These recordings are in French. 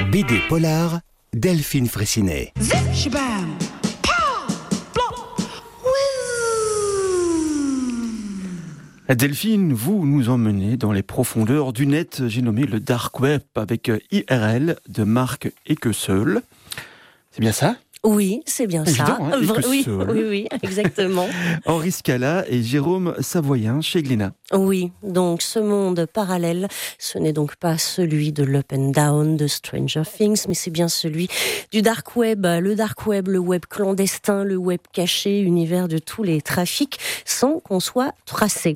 BD Polar, Delphine Fraissinet. Delphine, vous nous emmenez dans les profondeurs du net, j'ai nommé le Dark Web, avec IRL de Marc Équeseul. C'est bien ça ? Oui, c'est bien ça. Hein, oui, exactement. Henri Scala et Jérôme Savoyen chez Glénat. Oui, donc ce monde parallèle, ce n'est donc pas celui de l'Up and Down, de Stranger Things, mais c'est bien celui du Dark Web. Le Dark Web, le web clandestin, le web caché, univers de tous les trafics, sans qu'on soit tracé.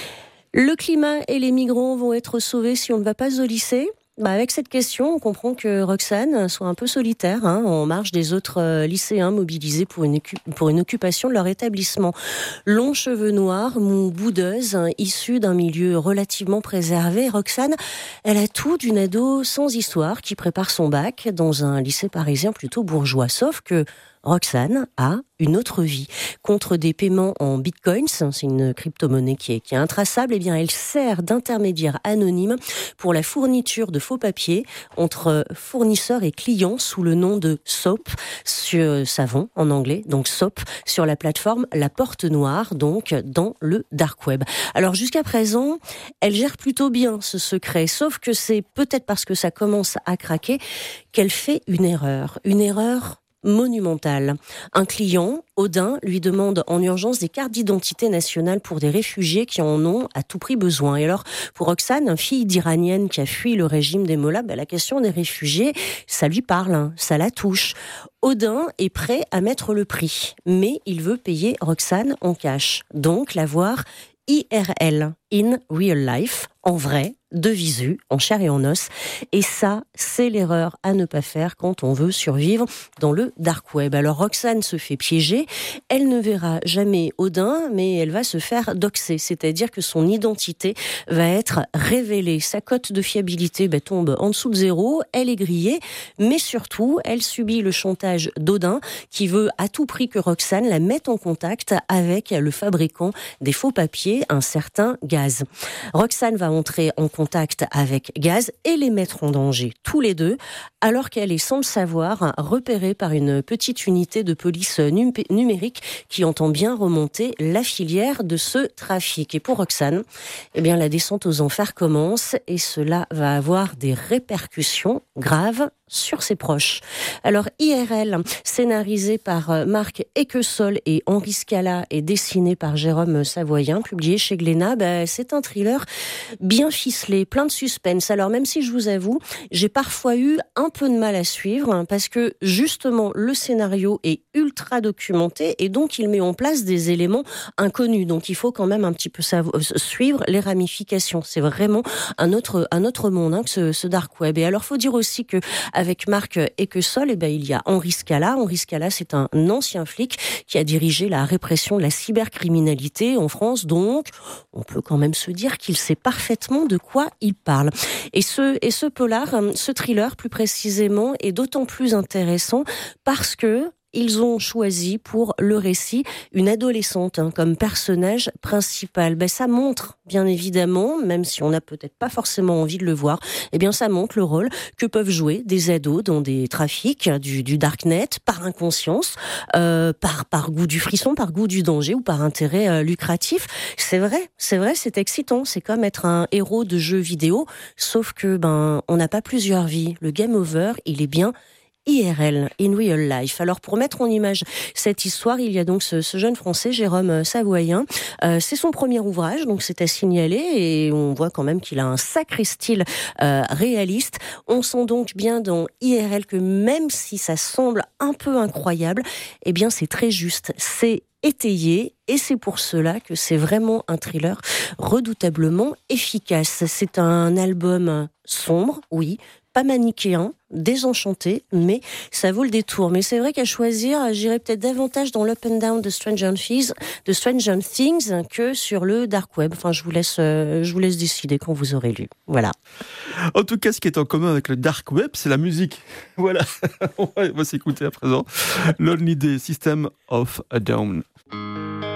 Le climat et les migrants vont être sauvés si on ne va pas au lycée ? Avec cette question, on comprend que Roxane soit un peu solitaire, en marge des autres lycéens mobilisés pour une occupation de leur établissement. Longs cheveux noirs, mou, boudeuse, issue d'un milieu relativement préservé, Roxane, elle a tout d'une ado sans histoire qui prépare son bac dans un lycée parisien plutôt bourgeois. Sauf que Roxane a une autre vie. Contre des paiements en bitcoins, c'est une crypto-monnaie qui est intraçable, elle sert d'intermédiaire anonyme pour la fourniture de faux papiers entre fournisseurs et clients sous le nom de SOAP, sur savon en anglais, donc SOAP, sur la plateforme La Porte Noire, donc dans le Dark Web. Alors jusqu'à présent, elle gère plutôt bien ce secret, sauf que c'est peut-être parce que ça commence à craquer qu'elle fait une erreur monumentale. Un client, Odin, lui demande en urgence des cartes d'identité nationale pour des réfugiés qui en ont à tout prix besoin. Et alors, pour Roxane, fille d'Iranienne qui a fui le régime des Mollahs, la question des réfugiés, ça lui parle, ça la touche. Odin est prêt à mettre le prix, mais il veut payer Roxane en cash. Donc, la voir IRL, in real life, en vrai, de visu, en chair et en os. Et ça, c'est l'erreur à ne pas faire quand on veut survivre dans le dark web. Alors Roxane se fait piéger, elle ne verra jamais Odin, mais elle va se faire doxer, c'est-à-dire que son identité va être révélée. Sa cote de fiabilité tombe en dessous de 0, elle est grillée, mais surtout, elle subit le chantage d'Odin qui veut à tout prix que Roxane la mette en contact avec le fabricant des faux papiers, un certain Gaz. Roxane va entrer en contact avec Gaz et les mettre en danger, tous les deux, alors qu'elle est, sans le savoir, repérée par une petite unité de police numérique qui entend bien remonter la filière de ce trafic. Et pour Roxane, la descente aux enfers commence et cela va avoir des répercussions graves sur ses proches. Alors IRL, scénarisé par Marc Équeseul et Henri Scala et dessiné par Jérôme Savoyen, publié chez Glénat, c'est un thriller bien ficelé, plein de suspense. Alors même si je vous avoue, j'ai parfois eu un peu de mal à suivre parce que justement le scénario est ultra documenté et donc il met en place des éléments inconnus. Donc il faut quand même un petit peu suivre les ramifications. C'est vraiment un autre monde que ce dark web. Et alors faut dire aussi que avec Marc Équeseul, il y a Henri Scala. Henri Scala, c'est un ancien flic qui a dirigé la répression de la cybercriminalité en France. Donc, on peut quand même se dire qu'il sait parfaitement de quoi il parle. Et ce polar, ce thriller plus précisément, est d'autant plus intéressant parce que ils ont choisi pour le récit une adolescente comme personnage principal. Ça montre, bien évidemment, même si on n'a peut-être pas forcément envie de le voir, ça montre le rôle que peuvent jouer des ados dans des trafics du darknet, par inconscience, par goût du frisson, par goût du danger ou par intérêt lucratif. C'est vrai, c'est excitant. C'est comme être un héros de jeu vidéo, sauf que on n'a pas plusieurs vies. Le game over, il est bien IRL, in real life. Alors pour mettre en image cette histoire, il y a donc ce jeune Français, Jérôme Savoyen. C'est son premier ouvrage, donc c'est à signaler, et on voit quand même qu'il a un sacré style réaliste. On sent donc bien dans IRL que même si ça semble un peu incroyable, c'est très juste, c'est étayé, et c'est pour cela que c'est vraiment un thriller redoutablement efficace. C'est un album sombre, oui, pas manichéen, désenchanté, mais ça vaut le détour. Mais c'est vrai qu'à choisir, j'irais peut-être davantage dans l'Up and Down de Stranger Things que sur le Dark Web. Enfin, je vous laisse décider quand vous aurez lu. Voilà. En tout cas, ce qui est en commun avec le Dark Web, c'est la musique. Voilà. On va s'écouter à présent. Lonely Day, System of a Down.